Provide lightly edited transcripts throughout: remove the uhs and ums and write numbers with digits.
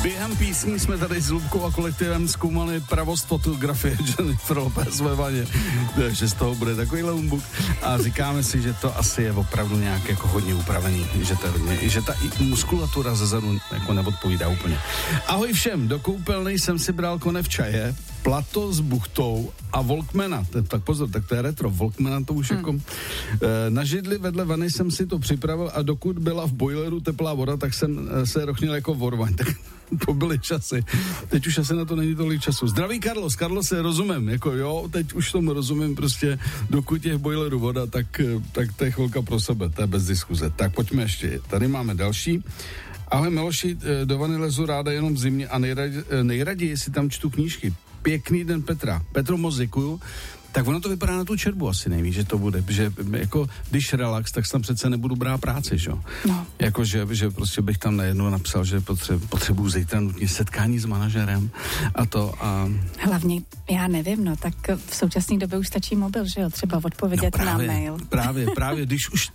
Během písní jsme tady s Lubkou a kolektivem zkoumali pravost fotografie Jennifer Lopez ve vaně, že z toho bude takovýhle humbuk a říkáme si, že to asi je opravdu nějak jako hodně upravený, že ta muskulatura zezadu jako neodpovídá úplně. Ahoj všem, do koupelny jsem si bral konev čaje, plato s buchtou a Walkmana, tak pozor, tak to je retro, Walkmana to už jako na židli vedle vany jsem si to připravil a dokud byla v boileru teplá voda, tak jsem se rochnil jako vorvaň, tak to byly časy. Teď už asi na to není tolik času. Zdraví Carlos se rozumím, jako jo, teď už tomu rozumím, prostě dokud je v boileru voda, tak to je chvilka pro sebe, to je bez diskuze. Tak pojďme ještě, tady máme další. Ahoj Miloši, do vany lezu ráda jenom v zimě a nejraději si tam čtu knížky. Pěkný den Petra. Petro, moc děkuju. Tak ono to vypadá na tu čerbu asi nejvíc, že to bude, že jako když relax, tak tam přece nebudu brát práci, že jo? No. Jako, že prostě bych tam najednou napsal, že potřebuju zítra nutně setkání s manažerem a to a... Hlavně, já nevím, no, tak v současné době už stačí mobil, že jo? Třeba odpovědět na mail. Právě, když už,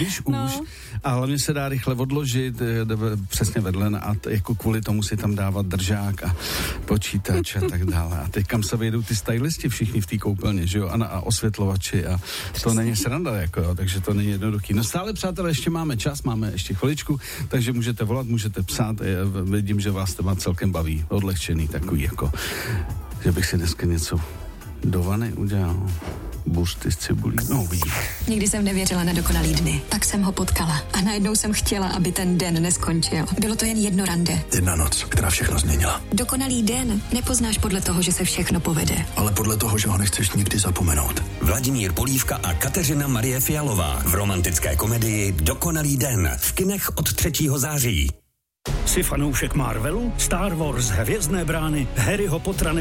a hlavně se dá rychle odložit, přesně vedle a jako kvůli tomu si tam dávat držák a počítač a tak dále. A teď kam se vejdou ty stylisti všichni v té koupelně, že jo, a osvětlovači a to není sranda, jako jo, takže to není jednoduchý. No stále, přátelé, ještě máme čas, máme ještě chviličku, takže můžete volat, můžete psát, vidím, že vás téma celkem baví, odlehčený takový, jako, že bych si dneska něco do vany udělal. Buřty s cibulí. No, vidím. Nikdy jsem nevěřila na dokonalý dny. Pak jsem ho potkala a najednou jsem chtěla, aby ten den neskončil. Bylo to jen jedno rande. Jedna noc, která všechno změnila. Dokonalý den nepoznáš podle toho, že se všechno povede. Ale podle toho, že ho nechceš nikdy zapomenout. Vladimír Polívka a Kateřina Marie Fialová v romantické komedii Dokonalý den v kinech od 3. září. Jsi fanoušek Marvelu, Star Wars, Hvězdné brány, Harryho Pottera